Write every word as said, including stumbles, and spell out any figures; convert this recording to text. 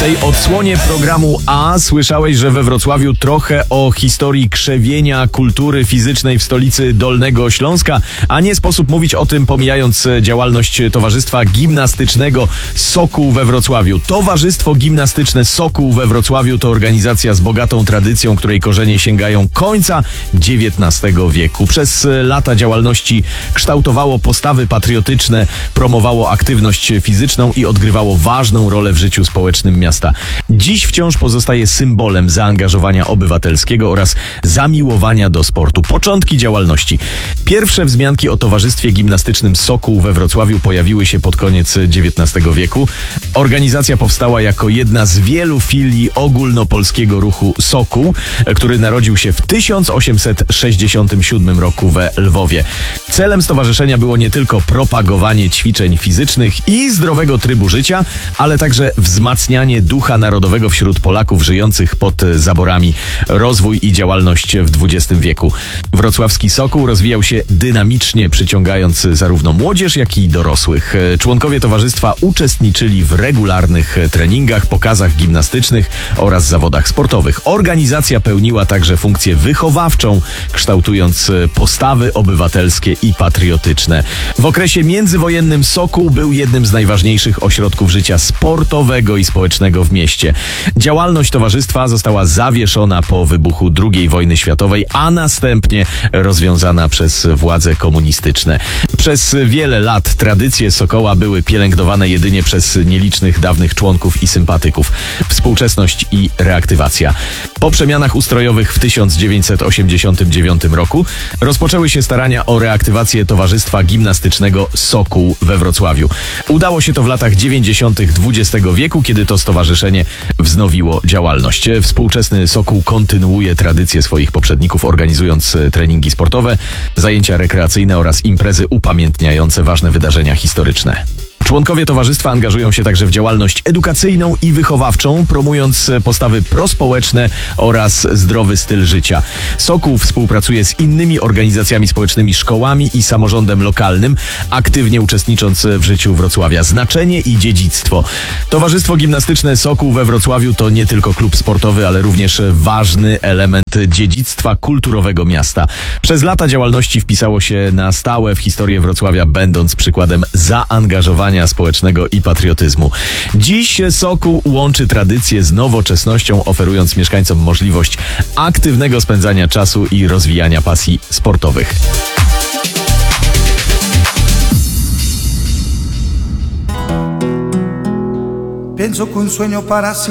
tej odsłonie programu A słyszałeś, że we Wrocławiu trochę o historii krzewienia kultury fizycznej w stolicy Dolnego Śląska, a nie sposób mówić o tym pomijając działalność Towarzystwa Gimnastycznego Sokół we Wrocławiu. Towarzystwo Gimnastyczne Sokół we Wrocławiu to organizacja z bogatą tradycją, której korzenie sięgają końca dziewiętnastego wieku. Przez lata działalności kształtowało postawy patriotyczne, promowało aktywność fizyczną i odgrywało ważną rolę w życiu społecznym miasta. Dziś wciąż pozostaje symbolem zaangażowania obywatelskiego oraz zamiłowania do sportu. Początki działalności. Pierwsze wzmianki o Towarzystwie Gimnastycznym Sokół we Wrocławiu pojawiły się pod koniec dziewiętnastego wieku. Organizacja powstała jako jedna z wielu filii ogólnopolskiego ruchu Sokół, który narodził się w tysiąc osiemset sześćdziesiątym siódmym roku we Lwowie. Celem stowarzyszenia było nie tylko propagowanie ćwiczeń fizycznych i zdrowego trybu życia, ale także wzmacnianie ducha narodowego wśród Polaków żyjących pod zaborami, rozwój i działalność w dwudziestym wieku. Wrocławski Sokół rozwijał się dynamicznie, przyciągając zarówno młodzież, jak i dorosłych. Członkowie towarzystwa uczestniczyli w regularnych treningach, pokazach gimnastycznych oraz zawodach sportowych. Organizacja pełniła także funkcję wychowawczą, kształtując postawy obywatelskie i patriotyczne. W okresie międzywojennym Sokół był jednym z najważniejszych ośrodków życia sportowego i społecznego w mieście. Działalność towarzystwa została zawieszona po wybuchu drugiej wojny światowej, a następnie rozwiązana przez władze komunistyczne. Przez wiele lat tradycje Sokoła były pielęgnowane jedynie przez nielicznych dawnych członków i sympatyków. Współczesność i reaktywacja. Po przemianach ustrojowych w tysiąc dziewięćset osiemdziesiątym dziewiątym roku rozpoczęły się starania o reaktywację Towarzystwa Gimnastycznego Sokół we Wrocławiu. Udało się to w latach dziewięćdziesiątych dwudziestego wieku, kiedy to stowarzyszenie wznowiło działalność. Współczesny Sokół kontynuuje tradycje swoich poprzedników, organizując treningi sportowe, zajęcia rekreacyjne oraz imprezy upamiętniające ważne wydarzenia historyczne. Członkowie towarzystwa angażują się także w działalność edukacyjną i wychowawczą, promując postawy prospołeczne oraz zdrowy styl życia. Sokół współpracuje z innymi organizacjami społecznymi, szkołami i samorządem lokalnym, aktywnie uczestnicząc w życiu Wrocławia. Znaczenie i dziedzictwo. Towarzystwo Gimnastyczne Sokół we Wrocławiu to nie tylko klub sportowy, ale również ważny element dziedzictwa kulturowego miasta. Przez lata działalności wpisało się na stałe w historię Wrocławia, będąc przykładem zaangażowania społecznego i patriotyzmu. Dziś Sokół łączy tradycje z nowoczesnością, oferując mieszkańcom możliwość aktywnego spędzania czasu i rozwijania pasji sportowych. Pienso que un sueño para